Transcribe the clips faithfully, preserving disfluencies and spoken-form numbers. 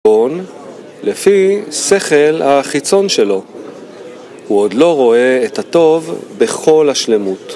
החשבון לפי שכל החיצון שלו. הוא עוד לא רואה את הטוב בכל השלמות.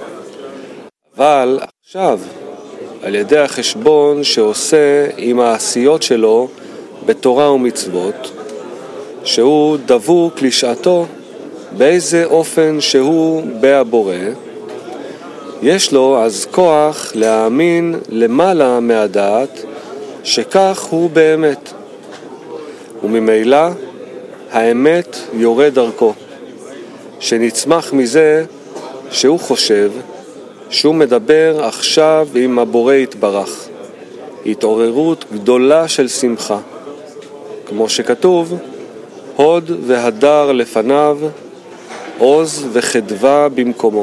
אבל עכשיו, על ידי החשבון שעושה עם העשיות שלו בתורה ומצוות, שהוא דבוק לשעתו באיזה אופן שהוא בהבורא, יש לו אז כוח להאמין למעלה מהדעת שכך הוא באמת. וממילא האמת יורד דרכו, שנצמח מזה שהוא חושב שהוא מדבר עכשיו עם הבורא יתברך, התעוררות גדולה של שמחה, כמו שכתוב, הוד והדר לפניו, עוז וחדווה במקומו.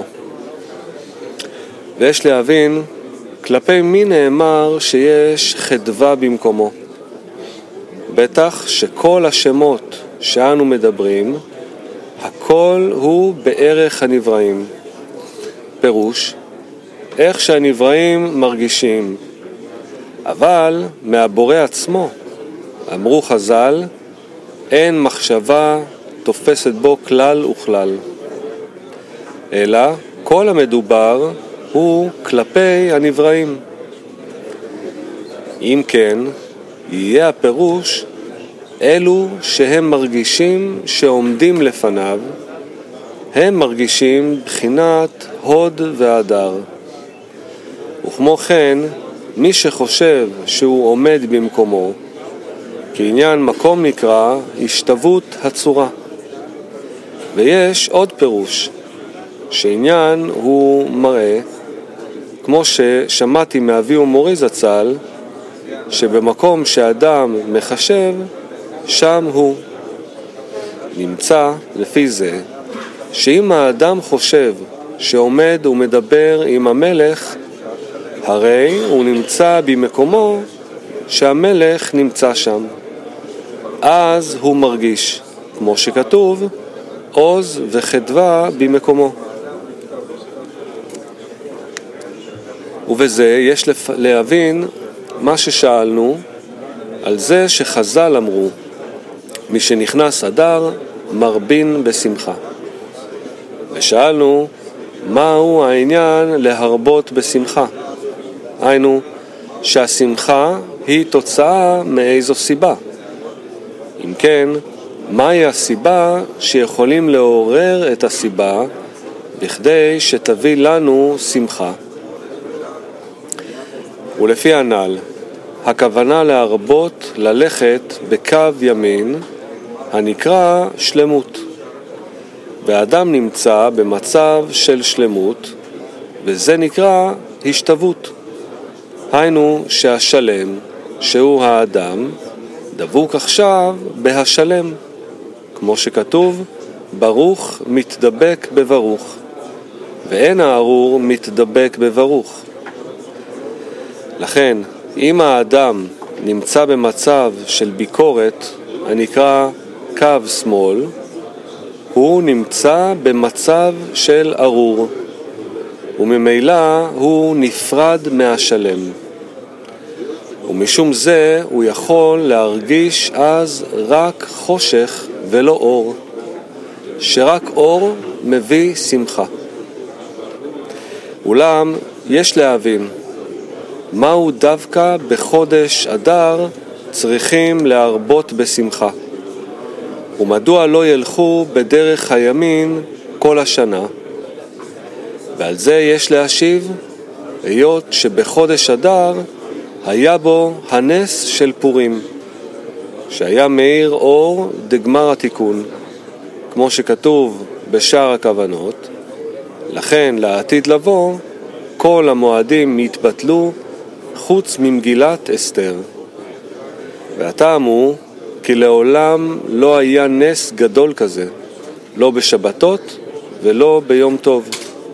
ויש להבין כלפי מי נאמר שיש חדווה במקומו. בטח שכל השמות שאנו מדברים, הכל הוא בערך הנבראים. פירוש, איך שהנבראים מרגישים. אבל מהבורא עצמו, אמרו חז"ל, אין מחשבה תופסת בו כלל וכלל. אלא כל המדובר הוא כלפי הנבראים. אם כן, יהיה הפירוש אלו שהם מרגישים שעומדים לפניו, הם מרגישים בחינת הוד והדר. וכמו כן, מי שחושב שהוא עומד במקומו, כעניין מקום נקרא השתוות הצורה. ויש עוד פירוש, שעניין הוא מראה, כמו ששמעתי מאבי ומורי זצ"ל, שבמקום שאדם מחשב, שם הוא. נמצא לפי זה, שאם האדם חושב שעומד ומדבר עם המלך, הרי הוא נמצא במקומו שהמלך נמצא שם. אז הוא מרגיש, כמו שכתוב, עוז וחדווה במקומו. ובזה יש להבין מה ששאלנו על זה שחז"ל אמרו, מי שנכנס אדר מרבין בשמחה. ושאלנו מהו העניין להרבות בשמחה. היינו שהשמחה היא תוצאה מאיזו סיבה. אם כן, מהי הסיבה שיכולים לעורר את הסיבה בכדי שתביא לנו שמחה? ולפי הנ"ל, הכוונה להרבות ללכת בקו ימין הנקרא שלמות. והאדם נמצא במצב של שלמות, וזה נקרא השתוות. היינו שהשלם, שהוא האדם, דבוק עכשיו בהשלם, כמו שכתוב, ברוך מתדבק בברוך, ואין הארור מתדבק בברוך. לכן, אם האדם נמצא במצב של ביקורת, הנקרא קו שמאל, הוא נמצא במצב של ארור, וממילא הוא נפרד מהשלם. ומשום זה הוא יכול להרגיש אז רק חושך ולא אור, שרק אור מביא שמחה. אולם יש להבין, מהו דווקא בחודש אדר צריכים להרבות בשמחה? ומדוע לא ילכו בדרך הימין כל השנה? ועל זה יש להשיב, היות שבחודש אדר היה בו הנס של פורים, שהיה מאיר אור דגמר התיקון, כמו שכתוב בשאר הכוונות. לכן לעתיד לבוא כל המועדים יתבטלו חוץ ממגילת אסתר. והטעם הוא כי לעולם לא היה נס גדול כזה, לא בשבתות ולא ביום טוב.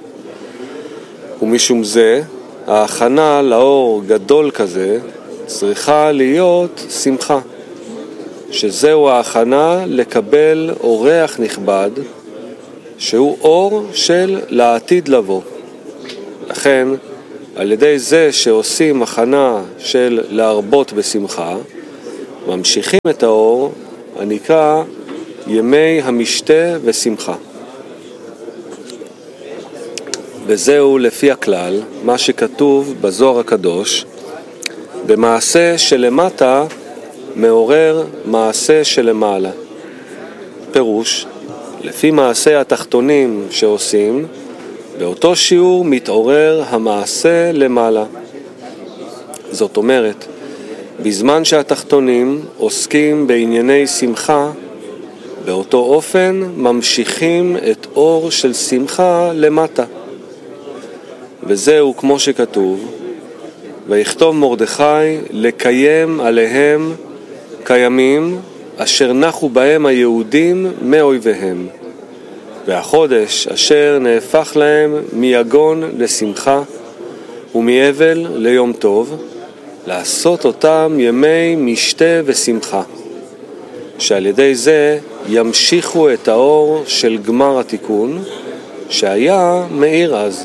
ומשום זה ההכנה לאור גדול כזה צריכה להיות שמחה, שזהו ההכנה לקבל אורח נכבד, שהוא אור של לעתיד לבוא. לכן, על ידי זה שעושים הכנה של להרבות בשמחה, ממשיכים את האור הנקרא ימי המשתה ושמחה. וזהו לפי הכלל מה שכתוב בזוהר הקדוש, במעשה שלמטה מעורר מעשה שלמעלה. פירוש, לפי מעשה התחתונים שעושים, באותו שיעור מתעורר המעשה למעלה. זאת אומרת, בזמן שהתחתונים עוסקים בענייני שמחה, באותו אופן ממשיכים את אור של שמחה למטה. וזהו כמו שכתוב, ויכתוב מרדכי לקיים עליהם קיימים אשר נחו בהם היהודים מאויביהם, והחודש אשר נהפך להם מיגון לשמחה ומאבל ליום טוב, לעשות אותם ימי משתה ושמחה, שעל ידי זה ימשיכו את האור של גמר התיקון שהיה מאיר אז.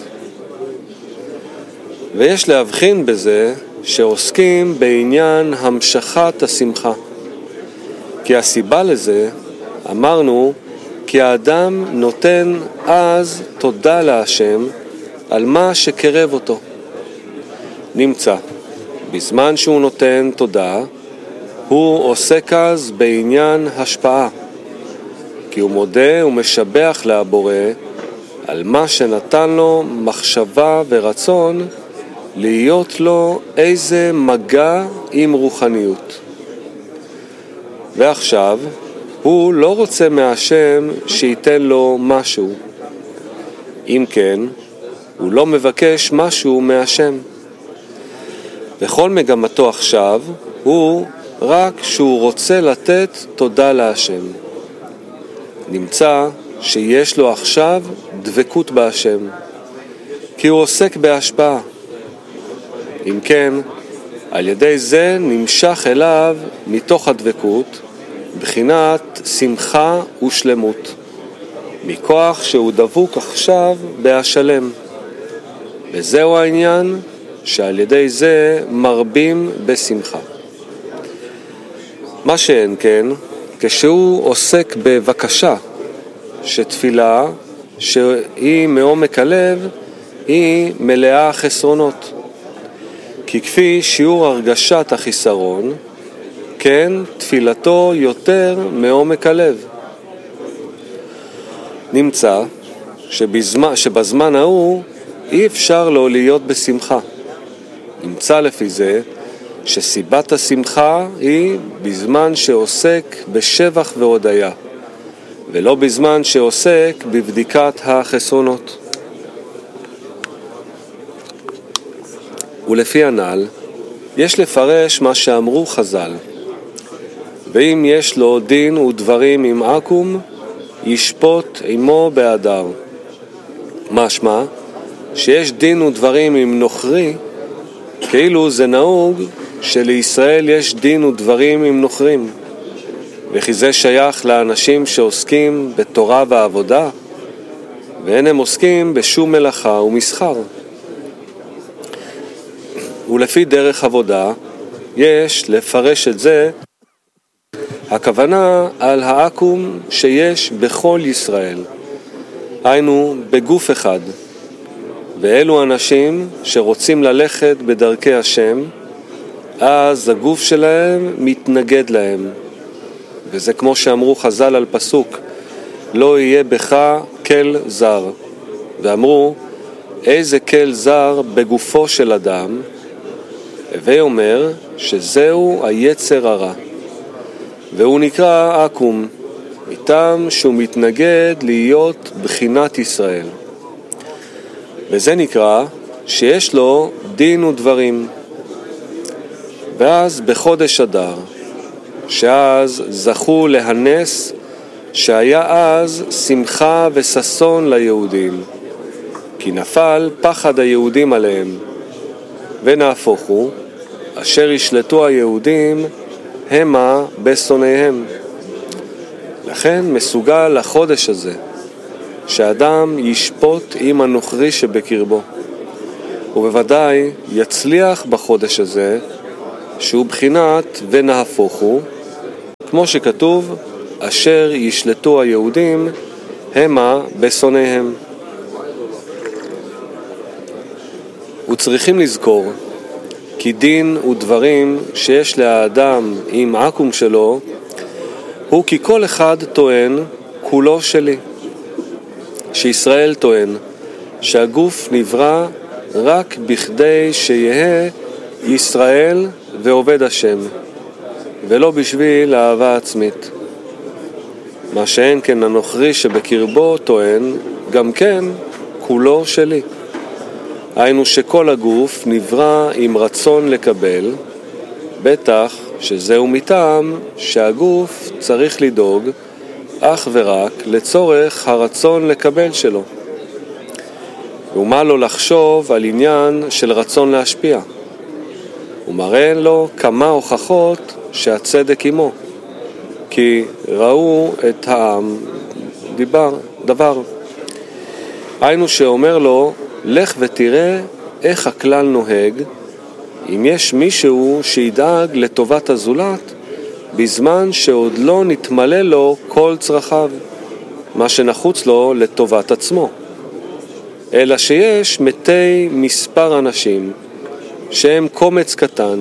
ויש להבחין בזה שעוסקים בעניין המשכת השמחה, כי הסיבה לזה, אמרנו, כי האדם נותן אז תודה להשם על מה שקרב אותו. נמצא, בזמן שהוא נותן תודה, הוא עוסק אז בעניין השפעה, כי הוא מודה ומשבח להבורא על מה שנתן לו מחשבה ורצון להיות לו איזה מגע עם רוחניות. ועכשיו הוא לא רוצה מהשם שייתן לו משהו. אם כן, הוא לא מבקש משהו מהשם. וכל מגמתו עכשיו הוא רק שהוא רוצה לתת תודה להשם. נמצא שיש לו עכשיו דבקות בהשם, כי הוא עוסק בהשפעה. אם כן, על ידי זה נמשך אליו מתוך הדבקות בחינת שמחה ושלמות, מכוח שהוא דבוק עכשיו בהשלם. וזהו העניין שעל ידי זה מרבים בשמחה. מה שאין כן, כשהוא עוסק בבקשה, שתפילה שהיא מעומק הלב היא מלאה חסרונות. כי כפי שיעור הרגשת החיסרון, כן תפילתו יותר מעומק הלב. נמצא שבזמן, שבזמן ההוא אי אפשר לו להיות בשמחה. נמצא לפי זה שסיבת השמחה היא בזמן שעוסק בשבח והודיה, ולא בזמן שעוסק בבדיקת החסרונות. ולפי הנ"ל, יש לפרש מה שאמרו חז"ל, ואם יש לו דין ודברים עם עקום, ישפוט עמו באדר. משמע, שיש דין ודברים עם נוכרי, כאילו זה נהוג שלישראל יש דין ודברים עם נוכרים, וכי זה שייך לאנשים שעוסקים בתורה ועבודה, ואין הם עוסקים בשום מלאכה ומסחר. ולפי דרך עבודה יש לפרש את זה, הכוונה על העקום שיש בכל ישראל, היינו בגוף אחד, ואלו אנשים שרוצים ללכת בדרכי השם, אז הגוף שלהם מתנגד להם. וזה כמו שאמרו חז"ל על פסוק, לא יהיה בך כל זר. ואמרו, איזה כל זר בגופו של אדם? הווי אומר שזהו היצר הרע. והוא נקרא עקום, מטעם שהוא מתנגד להיות בחינת ישראל. וזה נקרא שיש לו דין ודברים. ואז בחודש אדר, שאז זכו להנס שהיה אז שמחה וששון ליהודים, כי נפל פחד היהודים עליהם, ונהפוך הוא, אשר ישלטו היהודים המה בשונאיהם. לכן מסוגל החודש הזה, שאדם ישפוט עם הנוכרי שבקרבו, ובוודאי יצליח בחודש הזה שהוא בחינת ונהפוך הוא, כמו שכתוב, אשר ישלטו היהודים המה בשונאיהם. וצריכים לזכור כי דין ודברים שיש לאדם עם עקום שלו הוא כי כל אחד טוען כולו שלי. שישראל טוען שהגוף נברא רק בכדי שיהיה ישראל ועובד השם, ולא בשביל אהבה עצמית. מה שאין כן הנוכרי שבקרבו טוען גם כן כולו שלי. היינו שכל הגוף נברא עם רצון לקבל, בטח שזהו מטעם שהגוף צריך לדאוג אך ורק לצורך הרצון לקבל שלו. ומה לו לחשוב על עניין של רצון להשפיע? הוא מראה לו כמה הוכחות שהצדק עמו, כי ראו את העם דיבר, דבר. היינו שאומר לו, לך ותראה איך הכלל נוהג, אם יש מישהו שידאג לטובת הזולת, בזמן שעוד לא נתמלא לו כל צרכיו, מה שנחוץ לו לטובת עצמו. אלא שיש מתי מספר אנשים, שהם קומץ קטן,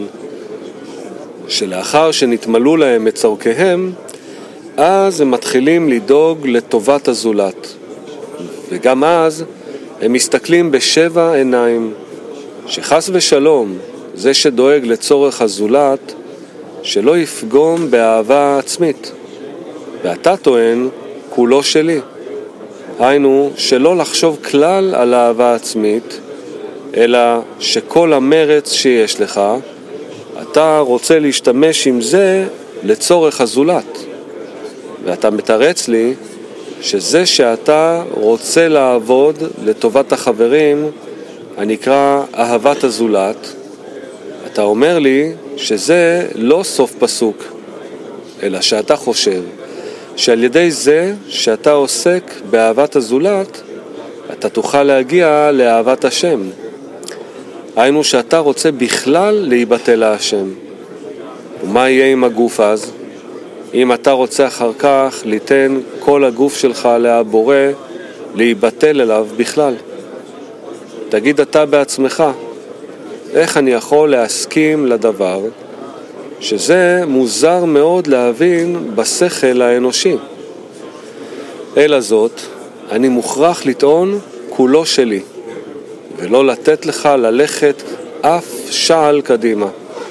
שלאחר שנתמלאו להם את צורכיהם, אז הם מתחילים לדאוג לטובת הזולת. וגם אז הם מסתכלים בשבע עיניים, שחס ושלום זה שדואג לצורך הזולת, שלא יפגום באהבה עצמית. ואתה טוען, כולו שלי. היינו, שלא לחשוב כלל על אהבה עצמית, אלא שכל המרץ שיש לך, אתה רוצה להשתמש עם זה לצורך הזולת. ואתה מתרץ לי שזה שאתה רוצה לעבוד לטובת החברים, הנקרא אהבת הזולת, אתה אומר לי שזה לא סוף פסוק, אלא שאתה חושב שעל ידי זה שאתה עוסק באהבת הזולת, אתה תוכל להגיע לאהבת השם. היינו שאתה רוצה בכלל להיבטל להשם. ומה יהיה עם הגוף אז? אם אתה רוצה אחר כך ליתן כל הגוף שלך להבורא, להיבטל אליו בכלל. תגיד אתה בעצמך, איך אני יכול להסכים לדבר שזה מוזר מאוד להבין בשכל האנושי? אלא זאת, אני מוכרח לטעון כולו שלי, ולא לתת לך ללכת אף שעל קדימה.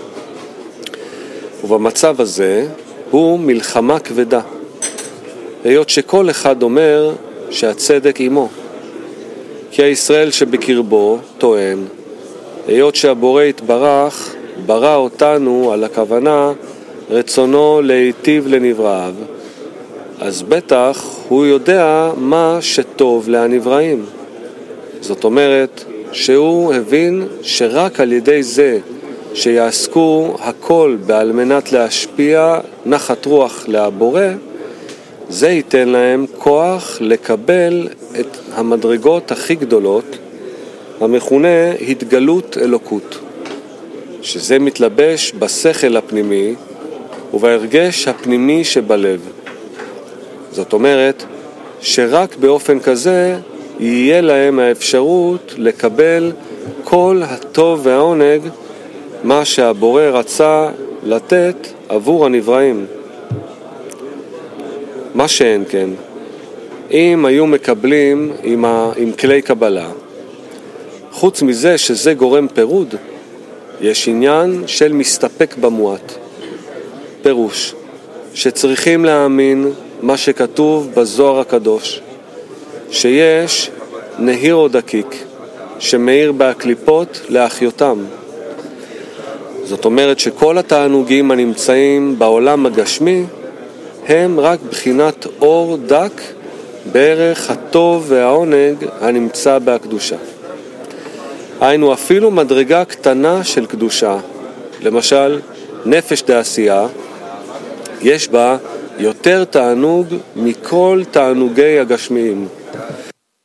ובמצב הזה הוא מלחמה כבדה, היות שכל אחד אומר שהצדק עמו. כי הישראל שבקרבו טוען, היות שהבורא יתברך ברא אותנו על הכוונה רצונו להיטיב לנבראיו, אז בטח הוא יודע מה שטוב להנבראים. זאת אומרת שהוא הבין שרק על ידי זה שיעסקו הכל בעל מנת להשפיע נחת רוח להבורא, זה ייתן להם כוח לקבל את המדרגות הכי גדולות, המכונה התגלות אלוקות, שזה מתלבש בשכל הפנימי ובהרגש הפנימי שבלב. זאת אומרת שרק באופן כזה יהיה להם האפשרות לקבל כל הטוב והעונג, מה שהבורא רצה לתת עבור הנבראים. מה שאין כן, אם היו מקבלים עם, ה... עם כלי קבלה, חוץ מזה שזה גורם פירוד, יש עניין של מסתפק במועט. פירוש, שצריכים להאמין מה שכתוב בזוהר הקדוש, שיש נהיר או דקיק, שמאיר בהקליפות לאחיותם. זאת אומרת שכל התענוגים הנמצאים בעולם הגשמי, הם רק בחינת אור דק בערך הטוב והעונג הנמצא בהקדושה. היינו אפילו מדרגה קטנה של קדושה, למשל נפש דעשייה, יש בה יותר תענוג מכל תענוגי הגשמיים.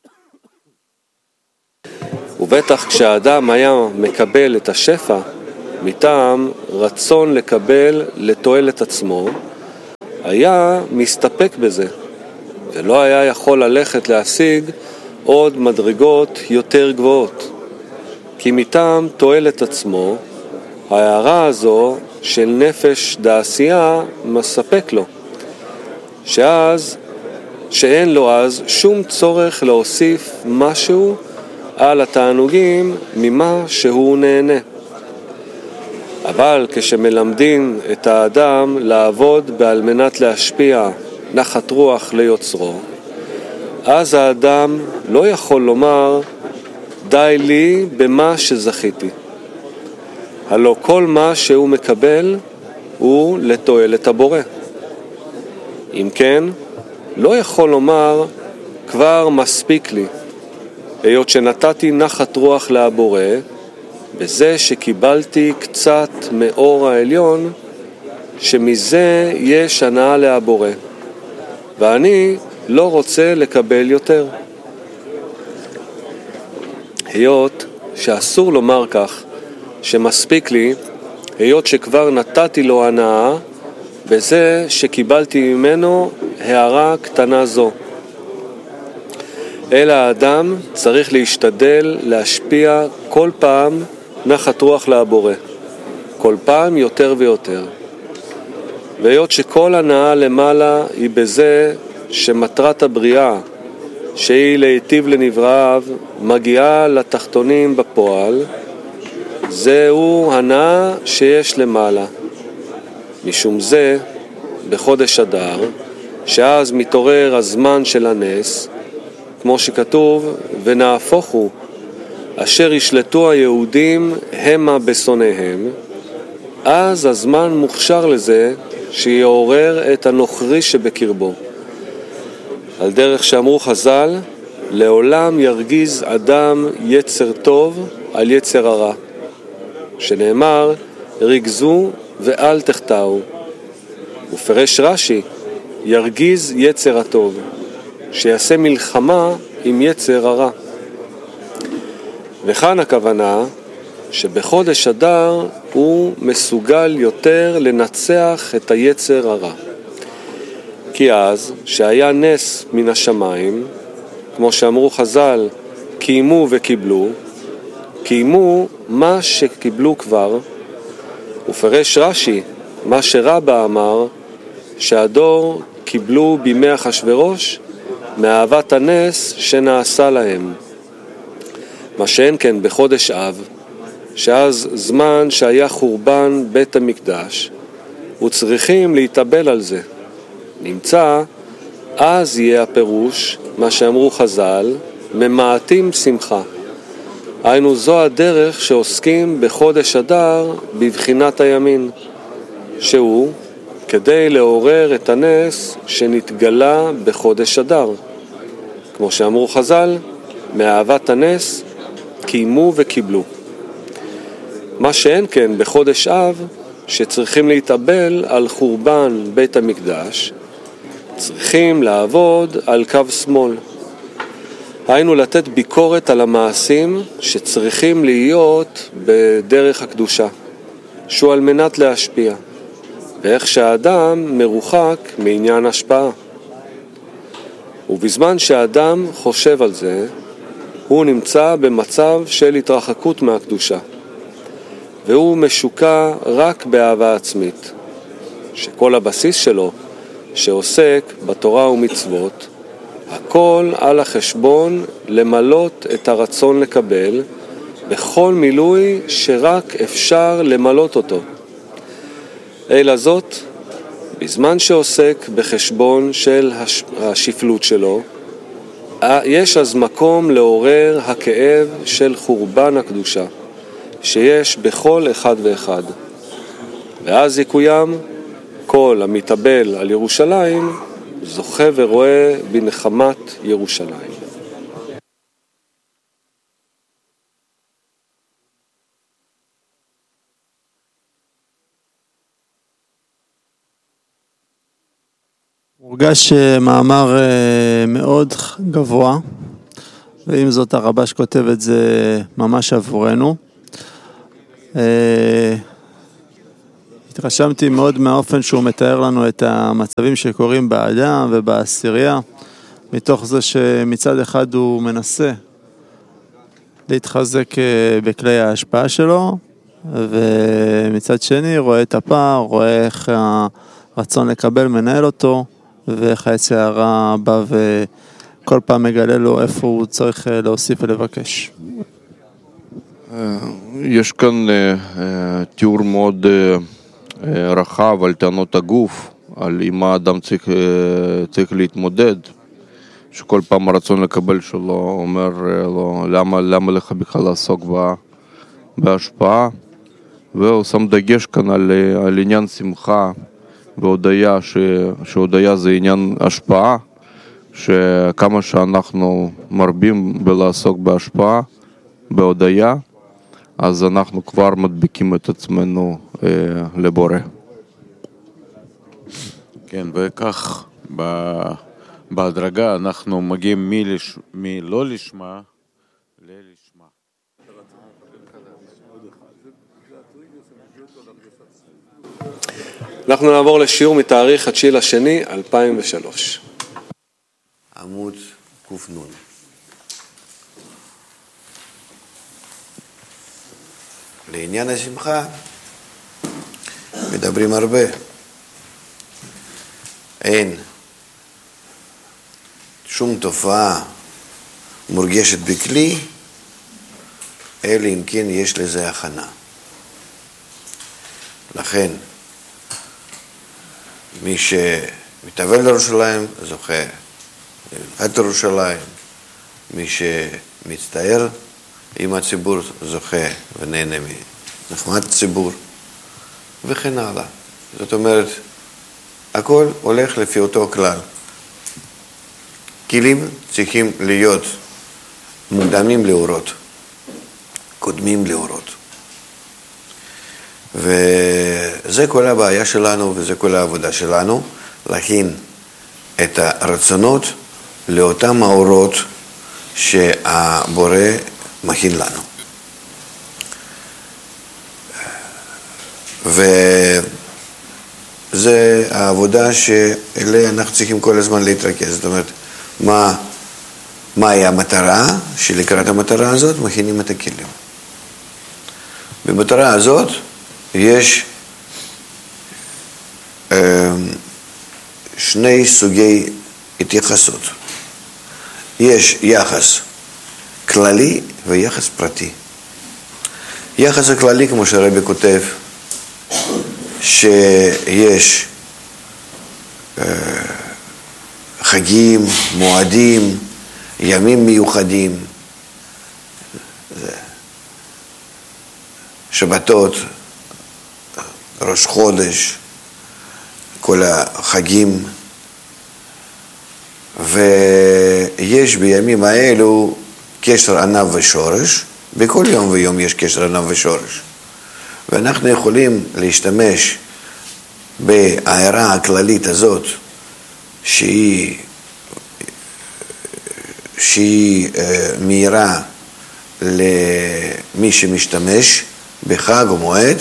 ובטח כשהאדם היה מקבל את השפע, מטעם רצון לקבל לתועלת עצמו, היה מסתפק בזה, ולא היה יכול ללכת להשיג עוד מדרגות יותר גבוהות. כי מטעם תועלת עצמו, ההערה הזו של נפש דעשייה מספק לו, שאז, שאין לו אז שום צורך להוסיף משהו על התענוגים ממה שהוא נהנה. אבל כשמלמדים את האדם לעבוד בעל מנת להשפיע נחת רוח ליוצרו, אז האדם לא יכול לומר די לי במה שזכיתי. הלא כל מה שהוא מקבל הוא לתועלת הבורא. אם כן, לא יכול לומר כבר מספיק לי, היות שנתתי נחת רוח לבורא, בזה שקיבלתי קצת מאור העליון, שמזה יש הנאה לבורא, ואני לא רוצה לקבל יותר. היות שאסור לומר כך, שמספיק לי, היות שכבר נתתי לו הנאה, בזה שקיבלתי ממנו הערה קטנה זו. אלא האדם צריך להשתדל להשפיע כל פעם נחת רוח לבורא, כל פעם יותר ויותר. והיות שכל הנאה למעלה היא בזה שמטרת הבריאה, שהיא להיטיב לנבראיו, מגיעה לתחתונים בפועל, זהו הנאה שיש למעלה. משום זה, בחודש אדר, שאז מתעורר הזמן של הנס, כמו שכתוב, ונהפוכו, אשר ישלטו היהודים המה בשונאיהם, אז הזמן מוכשר לזה שיעורר את הנוכרי שבקרבו. על דרך שאמרו חז"ל, לעולם ירגיז אדם יצר טוב על יצר הרע, שנאמר, רגזו ואל תחטאו. ופרש רש"י, ירגיז יצר הטוב, שיעשה מלחמה עם יצר הרע. וכאן הכוונה שבחודש אדר הוא מסוגל יותר לנצח את היצר הרע. כי אז, שהיה נס מן השמיים, כמו שאמרו חז"ל, קיימו וקיבלו, קיימו מה שקיבלו כבר, ופרש רש"י, מה שרבא אמר, שהדור קיבלו בימי אחשוורוש מאהבת הנס שנעשה להם. מה שאין כן בחודש אב, שאז זמן שהיה חורבן בית המקדש, וצריכים להתאבל על זה. נמצא, אז יהיה הפירוש, מה שאמרו חז"ל, ממעטים שמחה. היינו זו הדרך שעוסקים בחודש אדר בבחינת הימין, שהוא כדי לעורר את הנס שנתגלה בחודש אדר. כמו שאמרו חז"ל, מאהבת הנס קיימו וקיבלו. מה שאין כן בחודש אב, שצריכים להתאבל על חורבן בית המקדש, צריכים לעבוד על קו שמאל. היינו לתת ביקורת על המעשים שצריכים להיות בדרך הקדושה, שהוא על מנת להשפיע, ואיך שהאדם מרוחק מעניין השפעה. ובזמן שהאדם חושב על זה, הוא נמצא במצב של התרחקות מהקדושה, והוא משוקע רק באהבה עצמית, שכל הבסיס שלו, שעוסק בתורה ומצוות, הכל על החשבון למלות את הרצון לקבל, בכל מילוי שרק אפשר למלות אותו. אלא זאת, בזמן שעוסק בחשבון של השפלות שלו, יש אז מקום לעורר הכאב של חורבן הקדושה, שיש בכל אחד ואחד. ואז יקוים, כל המתאבל על ירושלים, זוכה ורואה בנחמת ירושלים. מורגש מאמר מאוד גבוה, ועם זאת הרבש כותב את זה ממש עבורנו. התרשמתי מאוד מהאופן שהוא מתאר לנו את המצבים שקורים באדם ובעשירייה, מתוך זה שמצד אחד הוא מנסה להתחזק בכלי ההשפעה שלו, ומצד שני רואה את הפער, רואה איך הרצון לקבל מנהל אותו, ואיך היצר הרע בא וכל פעם מגלה לו איפה הוא צריך להוסיף ולבקש. יש כאן תיאור מאוד רחב על טענות הגוף, על עם מה האדם צריך, צריך להתמודד, שכל פעם הרצון לקבל שלו אומר לו, למה, למה לך בכלל לעסוק בהשפעה, והוא שם דגש כאן על, על עניין שמחה והודיה, ש, שהודיה זה עניין השפעה, שכמה שאנחנו מרבים בלעסוק בהשפעה, בהודיה, אז אנחנו כבר מדביקים את עצמנו אה, לבורא. כן, וכך בהדרגה אנחנו מגיעים מלש... מלא לשמה ללשמה. אנחנו נעבור לשיעור מתאריך התשיעי לשני אלפיים ושלוש. עמוד קופנון. לעניין השמחה מדברים הרבה. אין שום תופעה מורגשת בכלי, אלא אם כן יש לזה הכנה. לכן, מי שמתאבל לירושלים זוכה את ירושלים, מי שמצטער עם הציבור זוכה ונהנה מנחמת הציבור, וכן הלאה. זאת אומרת, הכל הולך לפי אותו כלל. כלים צריכים להיות מוקדמים לאורות, קודמים לאורות. וזה כל הבעיה שלנו וזה כל העבודה שלנו, להכין את הרצונות לאותם האורות שהבורא מכין לנו. וזה העבודה שאליה אנחנו צריכים כל הזמן להתרכז. זאת אומרת, מה, מהי המטרה, שלקראת המטרה הזאת מכינים את הכלים. במטרה הזאת יש שני סוגי התייחסות. יש יחס כללי ויחס פרטי. יחס הכללי, כמו שהרבי כותב, שיש חגים, מועדים, ימים מיוחדים, שבתות, ראש חודש, כל החגים, ויש בימים האלו קשר ענב ושורש, בכל יום ויום יש קשר ענב ושורש. ואנחנו יכולים להשתמש בהערה הכללית הזאת, שהיא, שהיא מהירה למי שמשתמש בחג או מועד,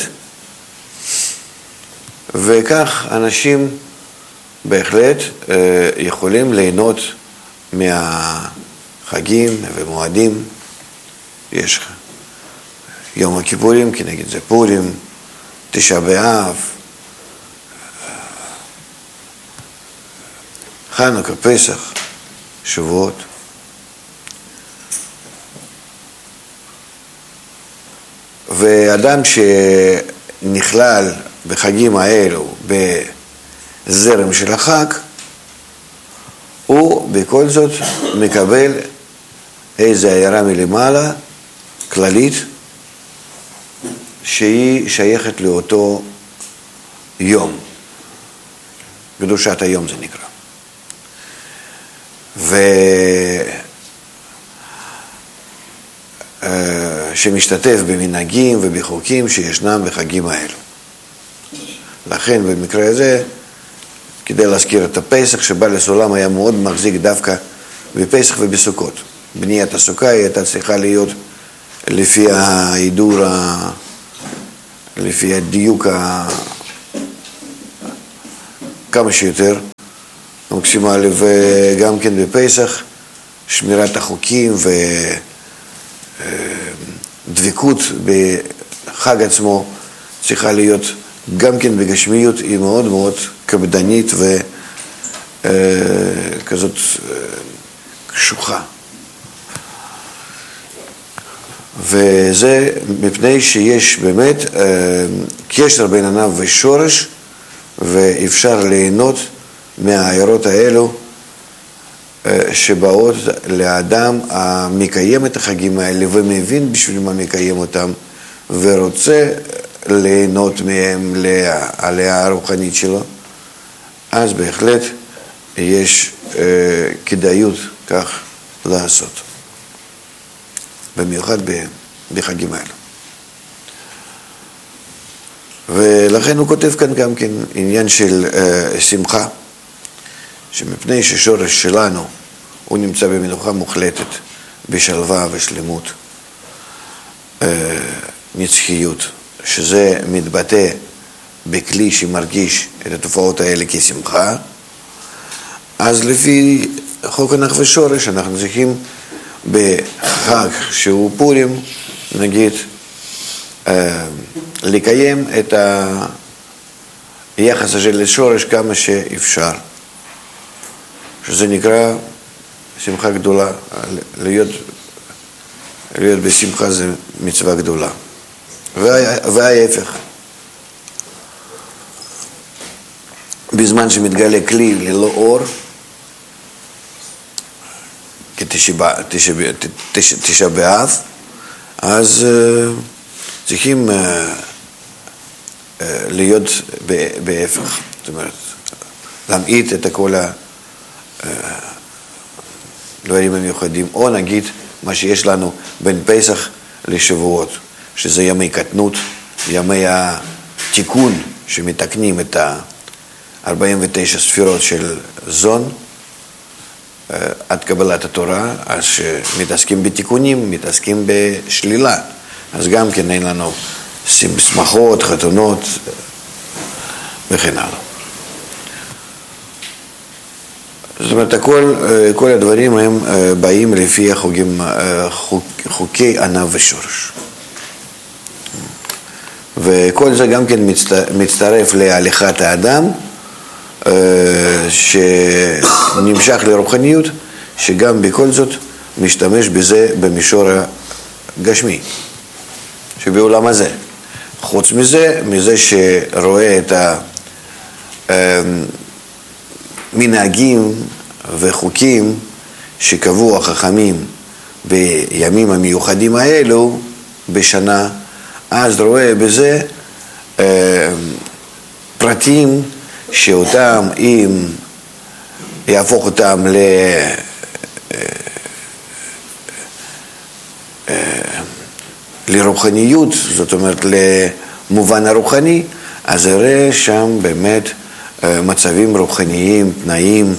וכך אנשים בהחלט יכולים ליהנות מהחגים ומועדים. יש יום הכיפורים, כנגד זה פורים, תשעה באב, חנוכה, פסח, שבועות. ואדם שנכלל בחגים האלו בזרם של החג, הוא בכל זאת מקבל איזו הערה מלמעלה, כללית, שהיא שייכת לאותו יום. קדושת היום זה נקרא. ו... שמשתתף במנהגים ובחוקים שישנם בחגים האלו. לכן במקרה הזה, כדי להזכיר את הפסח שבא לסולם, היה מאוד מחזיק דווקא בפסח ובסוכות. בניית הסוכה היא הייתה צריכה להיות לפי ההידור, לפי הדיוק כמה שיותר מקסימלי, וגם כן בפסח, שמירת החוקים ודבקות בחג עצמו צריכה להיות גם כן בגשמיות, היא מאוד מאוד קפדנית וכזאת קשוחה. וזה מפני שיש באמת קשר בין ענב ושורש, ואפשר ליהנות מהעירות האלו שבאות לאדם המקיים את החגים האלה ומבין בשביל מה מקיים אותם ורוצה ליהנות מהם לעלייה הרוחנית שלו, אז בהחלט יש כדאיות כך לעשות, במיוחד בחגים האלו. ולכן הוא כותב כאן גם כן עניין של uh, שמחה, שמפני ששורש שלנו הוא נמצא במנוחה מוחלטת, בשלווה ושלמות, uh, נצחיות, שזה מתבטא בכלי שמרגיש את התופעות האלה כשמחה, אז לפי חוק הנח ושורש אנחנו צריכים בחג שהוא פורים, נגיד, uh, לקיים את היחס הזה לשורש כמה שאפשר, שזה נקרא שמחה גדולה. להיות, להיות בשמחה זה מצווה גדולה, וההפך, בזמן שמתגלה כלי ללא אור כתשעה באב, אז צריכים להיות בהפך, זאת אומרת, להמעיט את כל הדברים המיוחדים, או נגיד מה שיש לנו בין פסח לשבועות, שזה ימי קטנות, ימי התיקון שמתקנים את ה-ארבעים ותשע ספירות של זון עד קבלת התורה, אז שמתעסקים בתיקונים, מתעסקים בשלילה, אז גם כן אין לנו שמחות, חתונות וכן הלאה. זאת אומרת, כל, כל הדברים הם באים לפי החוקים, חוק, חוקי ענב ושורש. וכל זה גם כן מצטרף להליכת האדם, שנמשך לרוחניות, שגם בכל זאת משתמש בזה במישור הגשמי, שבעולם הזה. חוץ מזה, מזה שרואה את המנהגים וחוקים שקבעו החכמים בימים המיוחדים האלו בשנה, אז רואה בזה פרטים שאותם, אם יהפוך אותם ל... לרוחניות, זאת אומרת למובן הרוחני, אז יראה שם באמת מצבים רוחניים, תנאים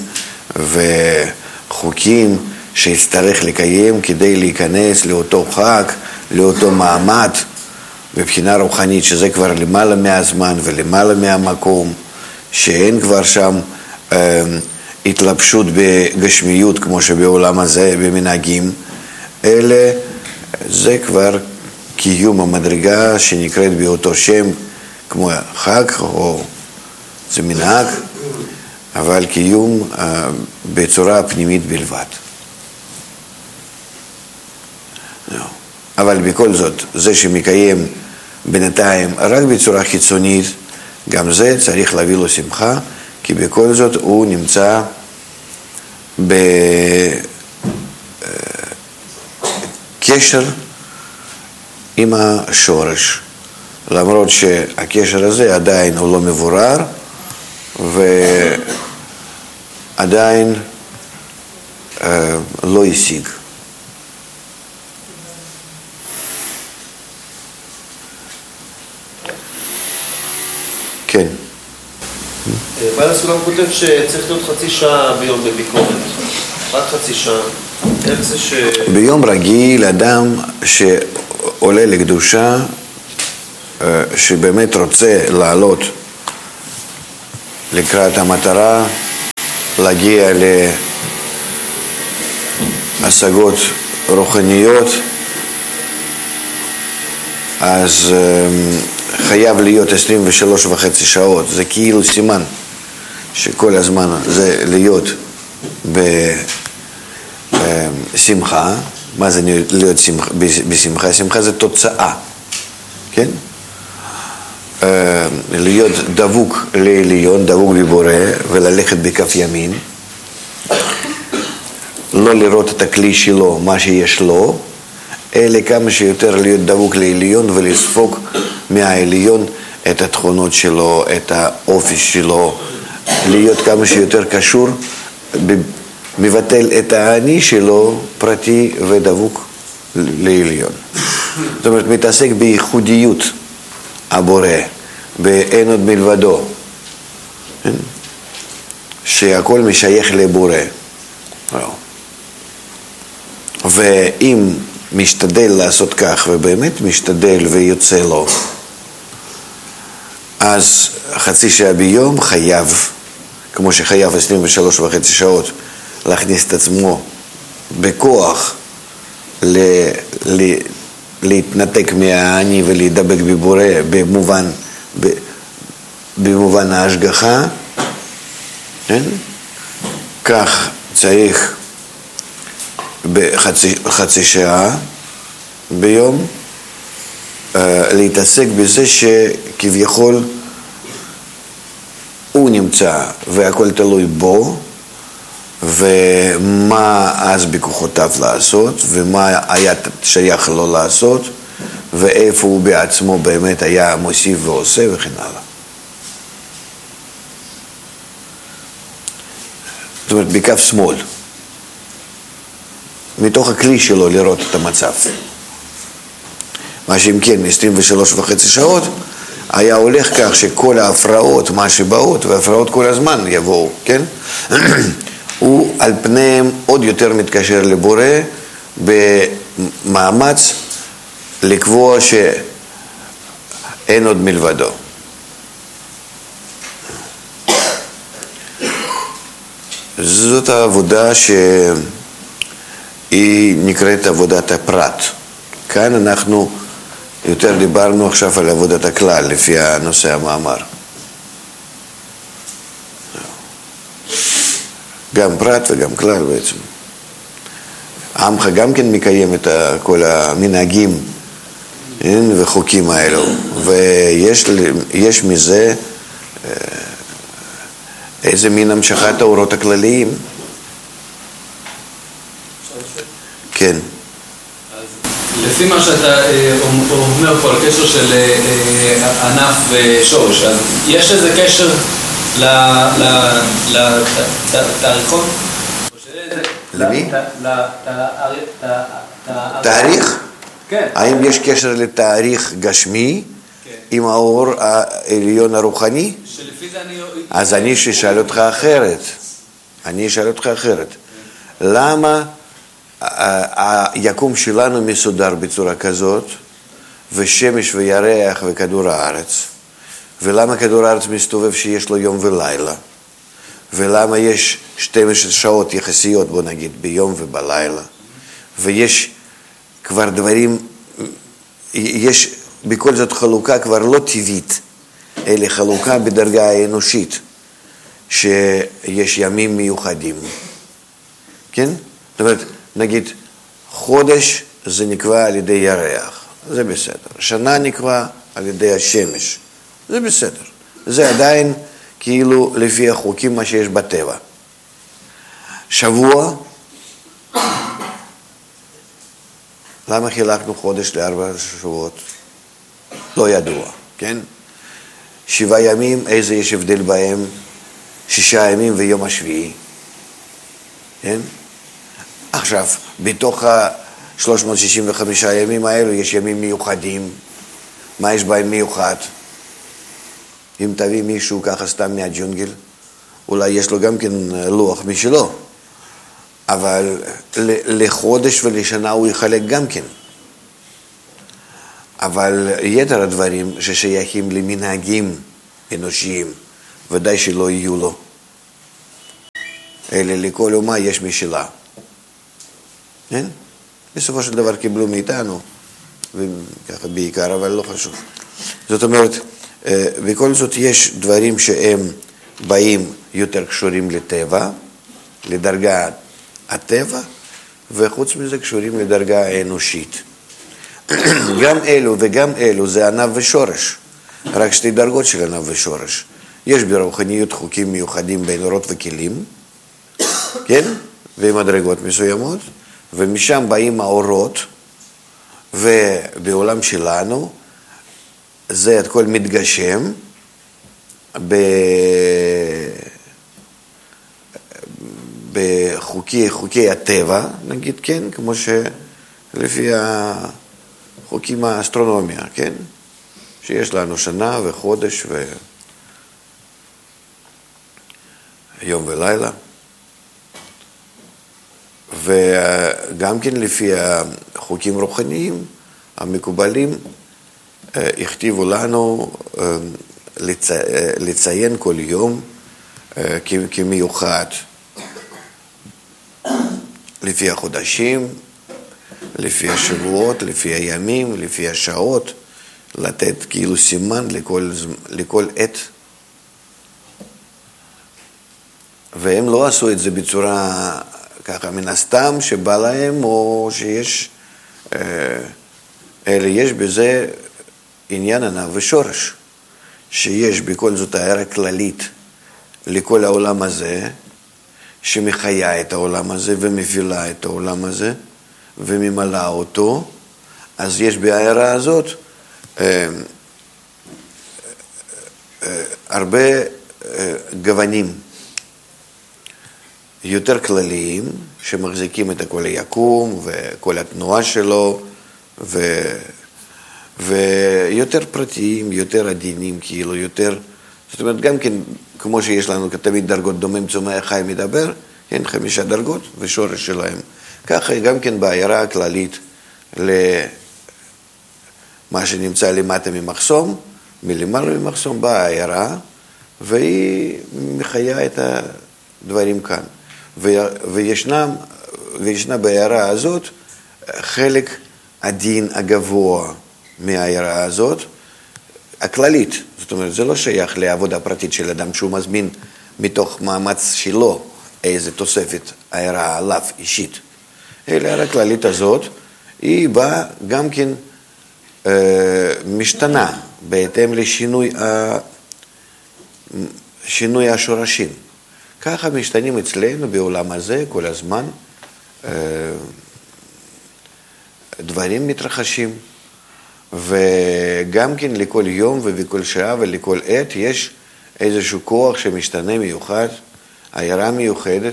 וחוקים שיצטרך לקיים כדי להיכנס לאותו חג, לאותו מעמד בבחינה רוחנית, שזה כבר למעלה מהזמן ולמעלה מהמקום, שאין כבר שם אה, התלבשות בגשמיות כמו שבעולם הזה במנהגים, אלא זה כבר קיום המדרגה שנקראת באותו שם כמו חג או זה מנהג, אבל קיום אה, בצורה פנימית בלבד. אבל בכל זאת, זה שמקיים בינתיים רק בצורה חיצונית, גם זה צריך להביא לו שמחה, כי בכל זאת הוא נמצא בקשר עם השורש, למרות שהקשר הזה עדיין הוא לא מבורר, ועדיין אה, לא השיג. כן. בעל הסולם כותב שצריך להיות חצי שעה ביום בביקורת. רק חצי שעה. איך זה ש... ביום רגיל, אדם שעולה לקדושה, שבאמת רוצה לעלות לקראת המטרה, להגיע להשגות רוחניות, אז חייב להיות עשרים ושלוש וחצי שעות. זה כאילו סימן שכל הזמן זה להיות בשמחה. מה זה להיות בשמחה? שמחה זה תוצאה, כן? להיות דבוק לעליון, דבוק בבורא, וללכת בכף ימין, לא לראות את הכלי שלו, מה שיש לו, אלא כמה שיותר להיות דבוק לעליון ולספוג מהעליון את התכונות שלו, את האופי שלו, להיות כמה שיותר קשור, מבטל את האני שלו, פרטי ודבוק לעליון. זאת אומרת, מתעסק בייחודיות הבורא, באין עוד מלבדו, שהכל משייך לבורא. ואם משתדל לעשות כך, ובאמת משתדל ויוצא לו, אז חצי שעה ביום חייב, כמו שחייב עשרים ושלוש וחצי שעות, להכניס את עצמו בכוח ל... ל... להתנתק מהאני ולהידבק בבורא במובן, ב... במובן ההשגחה, כן? כך צריך בחצי חצי שעה ביום להתעסק בזה שכביכול הוא נמצא והכל תלוי בו, ומה אז בכוחותיו לעשות, ומה היה שייך לו לעשות, ואיפה הוא בעצמו באמת היה מוסיף ועושה וכן הלאה. זאת אומרת, בכף שמאל, מתוך הכלי שלו לראות את המצב. מה שאם כן, עשרים ושלוש וחצי שעות, היה הולך כך שכל ההפרעות, מה שבאות, וההפרעות כל הזמן יבואו, כן? הוא על פניהם עוד יותר מתקשר לבורא במאמץ לקבוע שאין עוד מלבדו. זאת העבודה שהיא נקראת עבודת הפרט. כאן אנחנו יותר דיברנו עכשיו על עבודת הכלל לפי הנושא המאמר. גם פרט וגם כלל בעצם. עמך גם כן מקיים את כל המנהגים וחוקים האלו, ויש מזה איזה מין המשכת האורות הכלליים. כן. לפי מה שאתה אומר פה על קשר של ענף ושורש, אז יש איזה קשר לתאריכון? למי? תאריך? כן. האם יש קשר לתאריך גשמי עם האור העליון הרוחני? שלפי זה אני... אז אני אשאל אותך אחרת. אני אשאל אותך אחרת. למה היקום שלנו מסודר בצורה כזאת, ושמש וירח וכדור הארץ? ולמה כדור הארץ מסתובב שיש לו יום ולילה? ולמה יש שתים עשרה שעות יחסיות, בוא נגיד, ביום ובלילה? ויש כבר דברים, יש בכל זאת חלוקה כבר לא טבעית, אלא חלוקה בדרגה האנושית, שיש ימים מיוחדים. כן? זאת אומרת, נגיד, חודש זה נקבע על ידי ירח, זה בסדר. שנה נקבע על ידי השמש, זה בסדר. זה עדיין כאילו לפי החוקים מה שיש בטבע. שבוע, למה חילקנו חודש לארבע שבועות? לא ידוע, כן? שבעה ימים, איזה יש הבדל בהם? שישה ימים ויום השביעי, כן? עכשיו, בתוך ה-שלוש מאות שישים וחמישה ימים האלו יש ימים מיוחדים. מה יש בהם מיוחד? אם תביא מישהו ככה סתם מהג'ונגל, אולי יש לו גם כן לוח משלו, אבל לחודש ולשנה הוא יחלק גם כן. אבל יתר הדברים ששייכים למנהגים אנושיים, ודאי שלא יהיו לו. אלא לכל אומה יש משלה. כן? בסופו של דבר קיבלו מאיתנו, וככה בעיקר, אבל לא חשוב. זאת אומרת, בכל זאת יש דברים שהם באים יותר קשורים לטבע, לדרגה הטבע, וחוץ מזה קשורים לדרגה האנושית. גם אלו וגם אלו זה ענב ושורש, רק שתי דרגות של ענב ושורש. יש ברוחניות חוקים מיוחדים בין אורות וכלים, כן? ומדרגות מסוימות, ומשם באים האורות, ובעולם שלנו זה הכל מתגשם בחוקי חוקי הטבע, נגיד, כן, כמו שלפי החוקים האסטרונומיה, כן? שיש לנו שנה וחודש ויום ולילה. וגם כן לפי החוקים רוחניים המקובלים, הכתיבו לנו לציין כל יום כמיוחד, לפי החודשים, לפי השבועות, לפי הימים, לפי השעות, לתת כאילו סימן לכל, לכל עת. והם לא עשו את זה בצורה ככה מן הסתם שבא להם, או שיש, אלא יש בזה עניין ענב ושורש, שיש בכל זאת הערה כללית לכל העולם הזה, שמחיה את העולם הזה ומפעילה את העולם הזה וממלאה אותו. אז יש בהערה הזאת אה, אה, הרבה אה, גוונים יותר כלליים שמחזיקים את כל היקום וכל התנועה שלו, ו, ויותר פרטיים, יותר עדינים, כאילו יותר, זאת אומרת גם כן כמו שיש לנו תמיד דרגות דומם צומח חי מדבר, כן, חמישה דרגות ושורש שלהם. ככה גם כן בהערה הכללית למה שנמצא למטה ממחסום, מלמעלה ממחסום באה הערה, והיא מחיה את הדברים כאן. וישנם, וישנה בהערה הזאת חלק הדין הגבוה מהערה הזאת, הכללית. זאת אומרת, זה לא שייך לעבודה פרטית של אדם שהוא מזמין מתוך מאמץ שלו איזו תוספת הערה עליו אישית. אלא הערה הכללית הזאת, היא באה גם כן אה, משתנה בהתאם לשינוי ה, שינוי השורשים. ככה משתנים אצלנו בעולם הזה כל הזמן, אה, דברים מתרחשים. וגם כן לכל יום ולכל שעה ולכל עת יש איזשהו כוח שמשתנה מיוחד, הערה מיוחדת,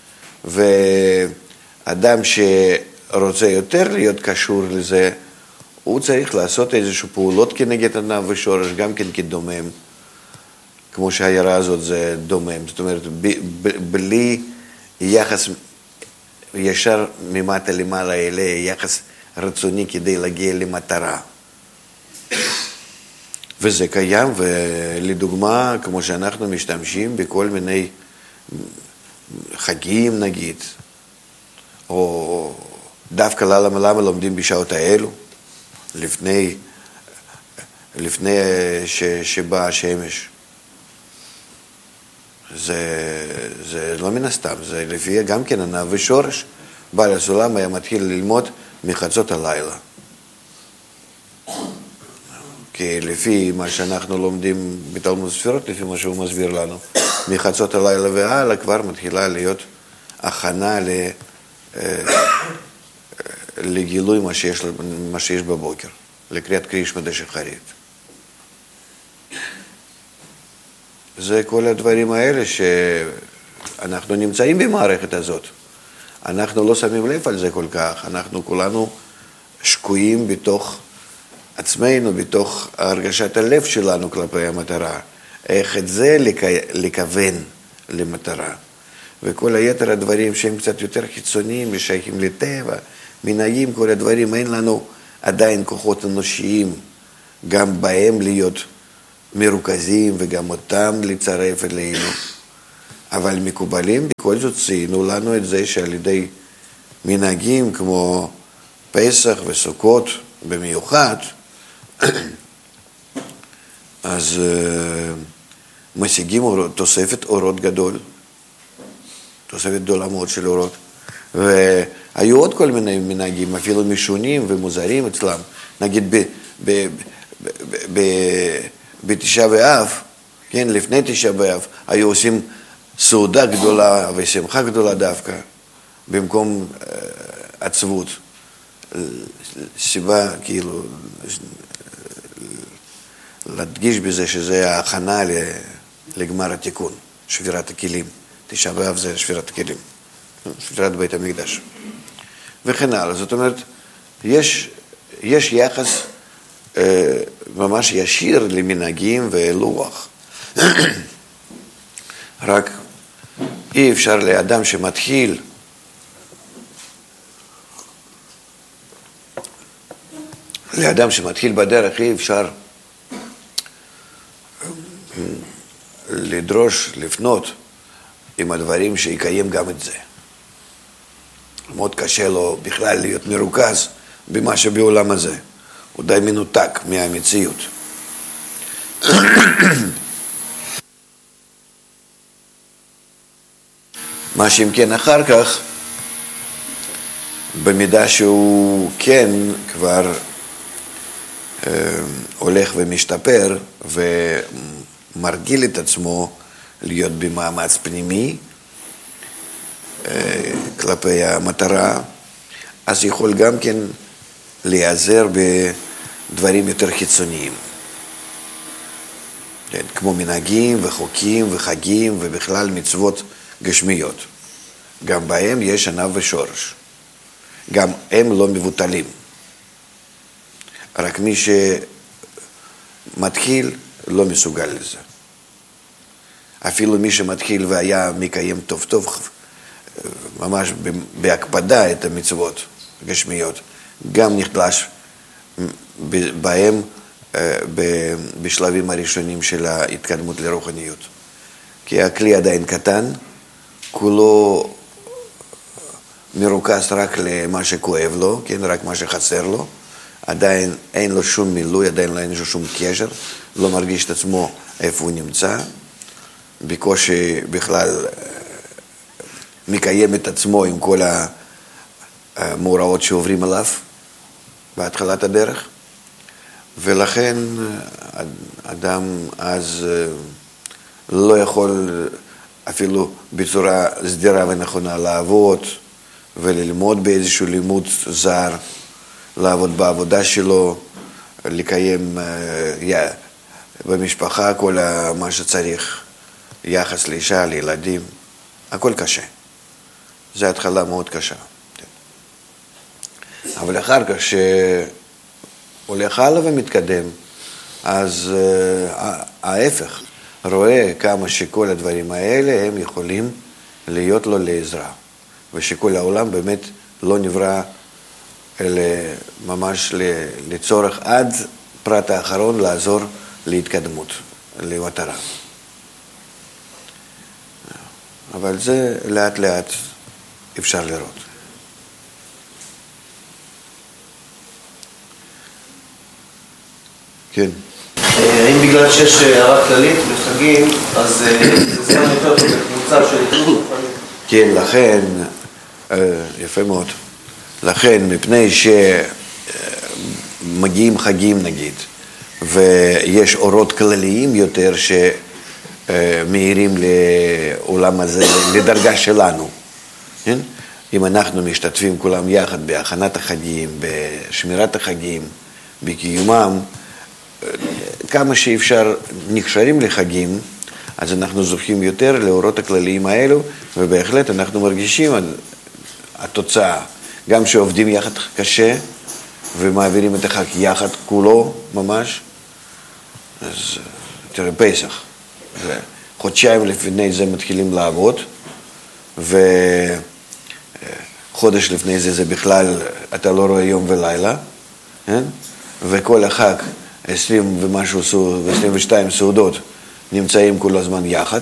ואדם שרוצה יותר להיות קשור לזה, הוא צריך לעשות איזשהו פעולות כנגד ענב ושורש, גם כן כדומם, כמו שהערה הזאת זה דומם, זאת אומרת, בלי יחס ישר ממטה למעלה אלה, יחס רצוני כדי להגיע למטרה. וזה קיים, ולדוגמה, כמו שאנחנו משתמשים בכל מיני חגים נגיד, או דווקא למה, למה לומדים בשעות האלו, לפני, לפני ש, שבא השמש. זה, זה לא מן הסתם, זה לפי גם כן ענב ושורש. בעל הסולם היה מתחיל ללמוד מחצות הלילה. כי לפי מה שאנחנו לומדים בתלמוד ספירות, לפי מה שהוא מסביר לנו, מחצות הלילה והלאה כבר מתחילה להיות הכנה ל, לגילוי מה שיש, מה שיש בבוקר, לקריאת קרישמא דשחרית. זה כל הדברים האלה שאנחנו נמצאים במערכת הזאת. אנחנו לא שמים לב על זה כל כך, אנחנו כולנו שקועים בתוך עצמנו, בתוך הרגשת הלב שלנו כלפי המטרה. איך את זה לכוון למטרה. וכל היתר הדברים שהם קצת יותר חיצוניים, משייכים לטבע, מנהיים, כל הדברים, אין לנו עדיין כוחות אנושיים, גם בהם להיות מרוכזים וגם אותם לצרף אלינו. אבל מקובלים בכל זאת ציינו לנו את זה שעל ידי מנהגים כמו פסח וסוכות במיוחד, אז uh, משיגים אורות, תוספת אורות גדול, תוספת גדולה מאוד של אורות. והיו עוד כל מיני מנהגים, אפילו משונים ומוזרים אצלם. נגיד ב, ב, ב, ב, ב, בתשעה באב, כן, לפני תשעה באב, היו עושים סעודה גדולה ושמחה גדולה דווקא, במקום uh, עצבות. סיבה, כאילו, להדגיש בזה שזה ההכנה לגמר התיקון, שבירת הכלים. תשעה באב זה שבירת הכלים, שבירת בית המקדש. וכן הלאה. זאת אומרת, יש, יש יחס אה, ממש ישיר למנהגים ולוח. רק אי אפשר לאדם שמתחיל לאדם שמתחיל בדרך אי אפשר לדרוש, לפנות עם הדברים שיקיים גם את זה. מאוד קשה לו בכלל להיות מרוכז במה שבעולם הזה. הוא די מנותק מהמציאות. מה שאם כן אחר כך, במידה שהוא כן כבר אה, הולך ומשתפר ומרגיל את עצמו להיות במאמץ פנימי אה, כלפי המטרה, אז יכול גם כן להיעזר בדברים יותר חיצוניים. כן, כמו מנהגים וחוקים וחגים ובכלל מצוות גשמיות. גם בהם יש ענב ושורש. גם הם לא מבוטלים. רק מי שמתחיל לא מסוגל לזה. אפילו מי שמתחיל והיה מקיים טוב טוב, ממש בהקפדה את המצוות גשמיות, גם נחלש בהם בשלבים הראשונים של ההתקדמות לרוחניות. כי הכלי עדיין קטן, כולו מרוכז רק למה שכואב לו, כן, רק מה שחסר לו, עדיין אין לו שום מילוי, עדיין אין לו שום קשר, לא מרגיש את עצמו איפה הוא נמצא, בקושי בכלל מקיים את עצמו עם כל המאורעות שעוברים עליו בהתחלת הדרך, ולכן אדם אז לא יכול אפילו בצורה סדירה ונכונה לעבוד וללמוד באיזשהו לימוד זר, לעבוד בעבודה שלו, לקיים במשפחה כל מה שצריך, יחס לאישה, לילדים, הכל קשה. זו התחלה מאוד קשה. אבל אחר כך שהולך הלאה ומתקדם, אז ההפך, רואה כמה שכל הדברים האלה הם יכולים להיות לו לעזרה, ושכל העולם באמת לא נברא אלא ממש לצורך עד פרט האחרון לעזור להתקדמות, למטרה. אבל זה לאט לאט אפשר לראות. כן. האם בגלל שיש הערה כללית בחגים, אז זה זמן יותר טוב בקבוצה של התקדמות רוחנית? כן, לכן, יפה מאוד. לכן, מפני שמגיעים חגים נגיד, ויש אורות כלליים יותר שמאירים לעולם הזה, לדרגה שלנו. כן? אם אנחנו משתתפים כולם יחד בהכנת החגים, בשמירת החגים, בקיומם, כמה שאפשר נקשרים לחגים, אז אנחנו זוכים יותר לאורות הכלליים האלו, ובהחלט אנחנו מרגישים התוצאה. גם שעובדים יחד קשה, ומעבירים את החג יחד כולו ממש, אז תראה פסח. חודשיים לפני זה מתחילים לעבוד, וחודש לפני זה זה בכלל, אתה לא רואה יום ולילה, כן? וכל החג עשרים ומשהו, עשרים ושתיים סעודות נמצאים כל הזמן יחד,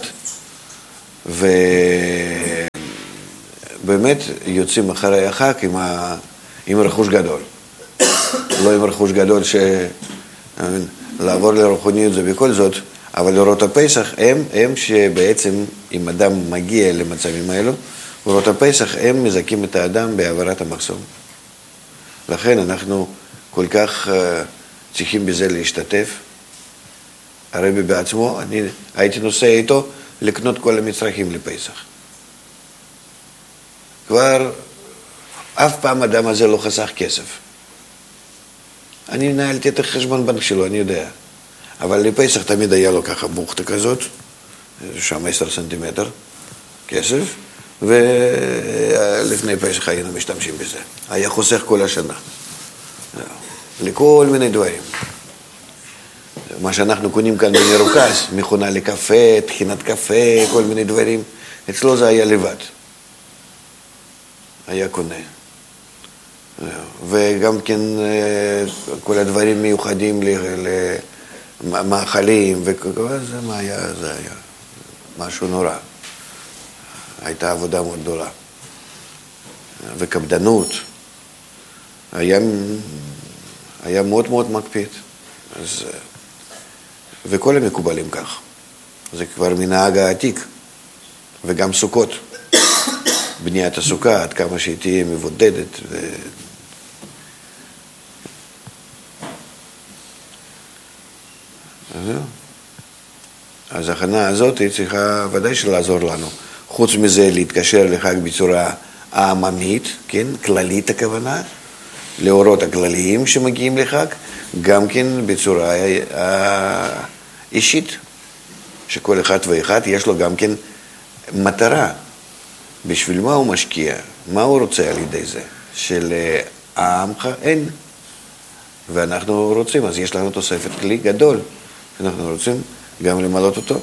ובאמת יוצאים אחרי החג עם, ה... עם רכוש גדול. לא עם רכוש גדול ש... לעבור לרוחניות זה בכל זאת, אבל אורות הפסח הם, הם שבעצם אם אדם מגיע למצבים האלו, אורות הפסח הם מזכים את האדם בעברת המחסום. לכן אנחנו כל כך uh, צריכים בזה להשתתף. הרבי בעצמו, אני הייתי נוסע איתו לקנות כל המצרכים לפסח. כבר אף פעם אדם הזה לא חסך כסף. אני נהלתי את החשבון בנק שלו, אני יודע. אבל לפסח תמיד היה לו ככה בוכתה כזאת, שם עשר סנטימטר כסף, ולפני פסח היינו משתמשים בזה. היה חוסך כל השנה. לכל מיני דברים. מה שאנחנו קונים כאן במרוכז, מכונה לקפה, תחינת קפה, כל מיני דברים, אצלו זה היה לבד. היה קונה. וגם כן כל הדברים מיוחדים למאכלים, וזה מה היה, זה היה משהו נורא. הייתה עבודה מאוד גדולה. וקפדנות. היה, היה מאוד מאוד מקפיד. אז, וכל המקובלים כך. זה כבר מנהג העתיק. וגם סוכות. בניית הסוכה, עד כמה שהיא תהיה מבודדת. ו... אז ההכנה הזאת היא צריכה ודאי שלעזור לנו. חוץ מזה להתקשר לחג בצורה העממית, כן? כללית הכוונה, לאורות הכלליים שמגיעים לחג, גם כן בצורה אישית, שכל אחד ואחד יש לו גם כן מטרה. בשביל מה הוא משקיע? מה הוא רוצה על ידי זה? שלעמך אין. ואנחנו רוצים, אז יש לנו תוספת כלי גדול, שאנחנו רוצים גם למלות אותו.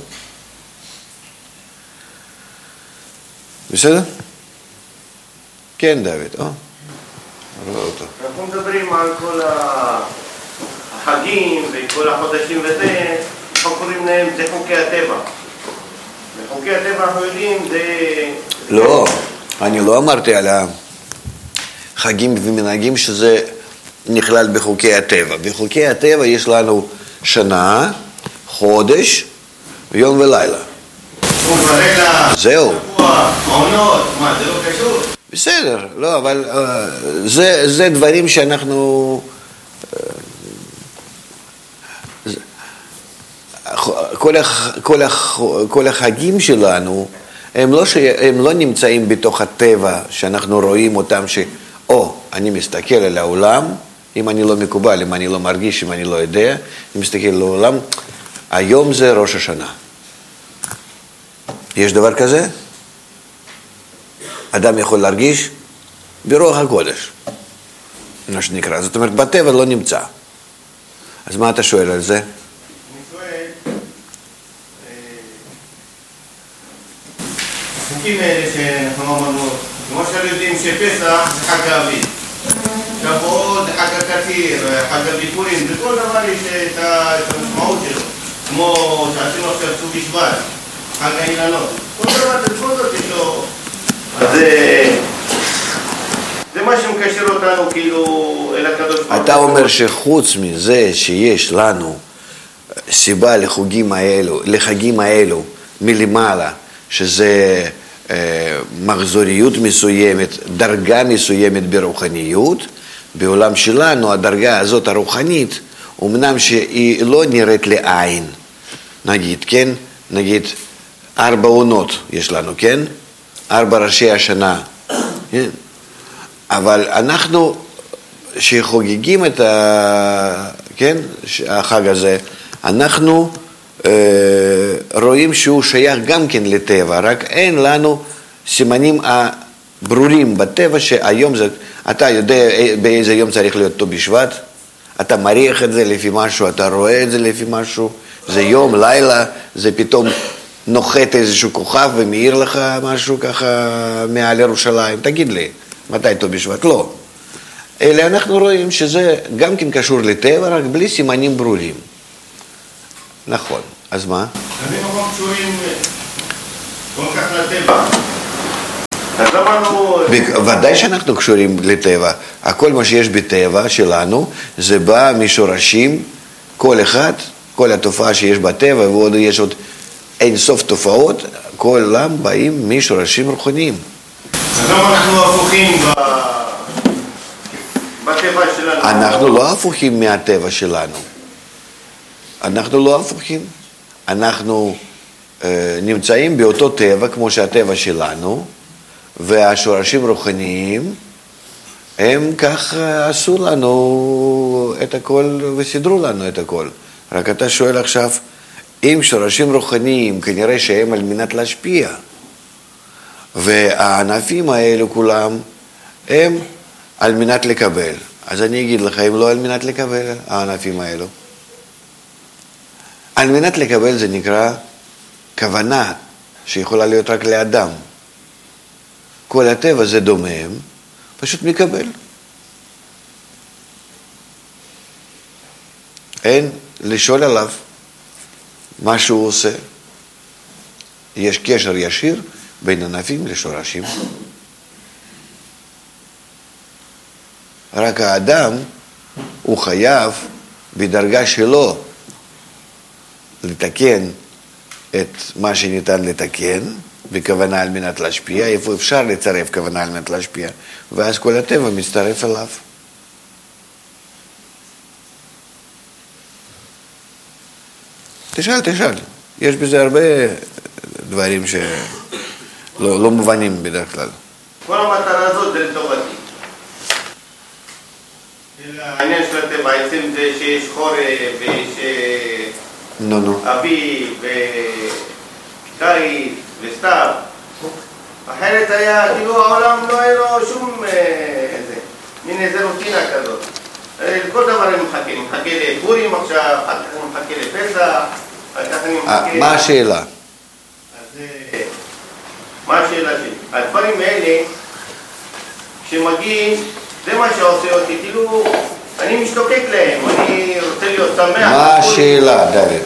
בסדר? כן, דוד, או? רואה אותו. אנחנו מדברים על כל החגים וכל החודשים וזה, אנחנו קוראים להם, זה חוקי הטבע. וחוקי הטבע אנחנו יודעים, זה... לא, אני לא אמרתי על החגים ומנהגים שזה נכלל בחוקי הטבע. בחוקי הטבע יש לנו שנה, חודש, יום ולילה. זהו. עונות, מה, זה לא קשור? בסדר, לא, אבל uh, זה, זה דברים שאנחנו... Uh, כל, הח, כל, הח, כל החגים שלנו, הם לא, ש, הם לא נמצאים בתוך הטבע שאנחנו רואים אותם ש... או, אני מסתכל על העולם, אם אני לא מקובל, אם אני לא מרגיש, אם אני לא יודע, אני מסתכל על העולם, היום זה ראש השנה. יש דבר כזה? אדם יכול להרגיש ברוח הקודש, מה שנקרא. זאת אומרת, בטבע לא נמצא. אז מה אתה שואל על זה? אני שואל, החוקים האלה שאנחנו אמרנו, כמו שאנחנו יודעים שפסח זה חג האביב, שבועות זה חג הקציר, חג הביקורים, בכל דבר יש את המשמעות שלו, כמו שעשינו עכשיו סוג שבט, חג האילנות, כל דבר בכל זאת יש לו... אז זה מה שמקשר אותנו כאילו אל הקדוש ברוך הוא. אתה אומר שחוץ מזה שיש לנו סיבה לחוגים האלו, לחגים האלו מלמעלה, שזה אה, מחזוריות מסוימת, דרגה מסוימת ברוחניות, בעולם שלנו הדרגה הזאת הרוחנית, אמנם שהיא לא נראית לעין, נגיד, כן? נגיד, ארבע עונות יש לנו, כן? ארבע ראשי השנה, כן? אבל אנחנו שחוגגים את ה... כן? החג הזה, אנחנו אה, רואים שהוא שייך גם כן לטבע, רק אין לנו סימנים הברורים בטבע שהיום זה... אתה יודע באיזה יום צריך להיות ט"ו בשבט? אתה מריח את זה לפי משהו, אתה רואה את זה לפי משהו, זה יום, לילה, זה פתאום נוחת איזשהו כוכב ומאיר לך משהו ככה מעל ירושלים. תגיד לי, מתי ט"ו בשבט? לא. אלא אנחנו רואים שזה גם כן קשור לטבע, רק בלי סימנים ברורים. נכון, אז מה? אז אם אנחנו קשורים כל כך לטבע, אז אמרנו... ודאי שאנחנו קשורים לטבע. הכל מה שיש בטבע שלנו, זה בא משורשים, כל אחד, כל התופעה שיש בטבע, ועוד יש עוד אין סוף תופעות, כולם באים משורשים רוחניים. אז למה אנחנו הפוכים בטבע שלנו? אנחנו לא הפוכים מהטבע שלנו. אנחנו לא הפוכים. אנחנו אה, נמצאים באותו טבע כמו שהטבע שלנו, והשורשים רוחניים, הם כך עשו לנו את הכל וסידרו לנו את הכל. רק אתה שואל עכשיו, אם שורשים רוחניים, כנראה שהם על מנת להשפיע, והענפים האלו כולם, הם על מנת לקבל. אז אני אגיד לך, הם לא על מנת לקבל, הענפים האלו. על מנת לקבל זה נקרא כוונה שיכולה להיות רק לאדם. כל הטבע זה דומם, פשוט מקבל. אין לשאול עליו מה שהוא עושה. יש קשר ישיר בין ענפים לשורשים. רק האדם הוא חייב בדרגה שלו לתקן את מה שניתן לתקן, בכוונה על מנת להשפיע, איפה אפשר לצרף כוונה על מנת להשפיע, ואז כל הטבע מצטרף אליו. תשאל, תשאל. יש בזה הרבה דברים שלא לא מובנים בדרך כלל. כל המטרה הזאת זה לטובתי. העניין של הטבע, בעצם זה שיש חורף ויש נו, נו. אביב וקיץ וסתיו. אחרת היה, כאילו העולם לא היה לו שום איזה, מין איזה רוטינה כזאת. כל דבר אני מחכה, אני מחכה לפורים עכשיו, אחר כך אני מחכה לפסח, אחר כך אני מחכה... מה השאלה? אז מה השאלה שלי? הדברים האלה, כשמגיעים, זה מה שעושה אותי, כאילו, אני משתוקק להם, אני רוצה להיות שמח. מה השאלה, דוד?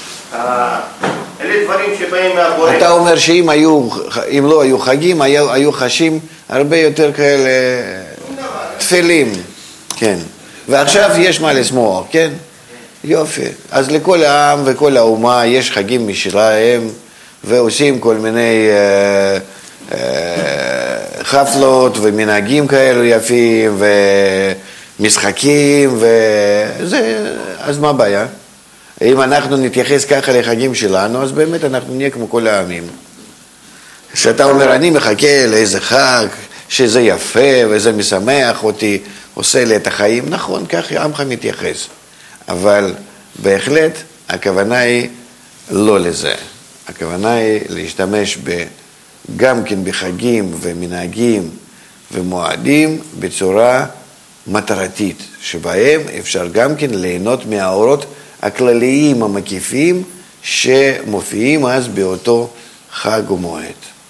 אלה דברים שבאים מהבורא. אתה אומר שאם היו, אם לא היו חגים, היו, היו חשים הרבה יותר כאלה תפלים. כן. ועכשיו יש מה לשמוח, כן? יופי. אז לכל העם וכל האומה יש חגים משלהם, ועושים כל מיני אה, אה, חפלות ומנהגים כאלו יפים, ומשחקים, וזה, אז מה הבעיה? אם אנחנו נתייחס ככה לחגים שלנו, אז באמת אנחנו נהיה כמו כל העמים. שאתה אומר, אני מחכה לאיזה חג, שזה יפה וזה משמח אותי, עושה לי את החיים, נכון, כך עמך מתייחס. אבל בהחלט הכוונה היא לא לזה. הכוונה היא להשתמש ב, גם כן בחגים ומנהגים ומועדים בצורה מטרתית, שבהם אפשר גם כן ליהנות מהאורות הכלליים המקיפים שמופיעים אז באותו חג ומועד.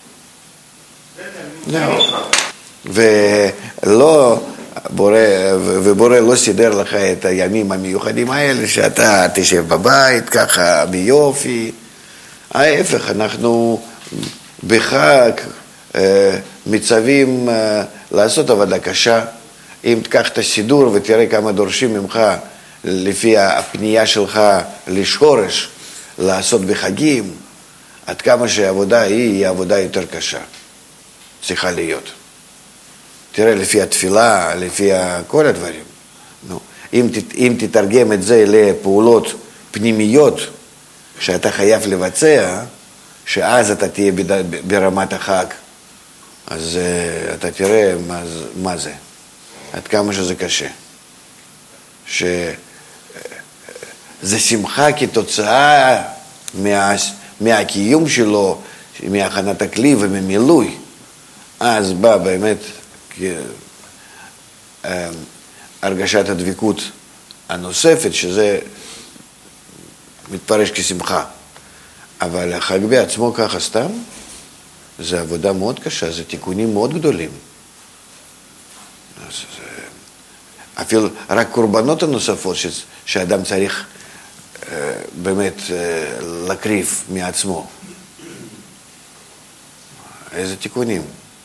ולא, בורא, ובורא לא סידר לך את הימים המיוחדים האלה שאתה תשב בבית ככה ביופי. ההפך, אנחנו בחג מצווים לעשות עבודה קשה. אם תקח את הסידור ותראה כמה דורשים ממך לפי הפנייה שלך לשורש לעשות בחגים, עד כמה שהעבודה היא, היא עבודה יותר קשה. צריכה להיות. תראה, לפי התפילה, לפי כל הדברים. נו, אם, אם תתרגם את זה לפעולות פנימיות שאתה חייב לבצע, שאז אתה תהיה ברמת החג, אז uh, אתה תראה מה, מה זה, עד כמה שזה קשה. שזה שמחה כתוצאה מה, מהקיום שלו, מהכנת הכלי וממילוי. אז בא באמת הרגשת הדבקות הנוספת, שזה מתפרש כשמחה. אבל החג בעצמו ככה סתם, זה עבודה מאוד קשה, זה תיקונים מאוד גדולים. אז זה, אפילו רק קורבנות הנוספות ש, שאדם צריך באמת להקריב מעצמו. איזה תיקונים?